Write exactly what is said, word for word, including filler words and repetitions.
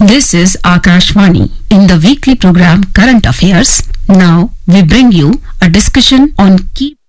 This is Akashvani. In the weekly program Current Affairs, now we bring you a discussion on key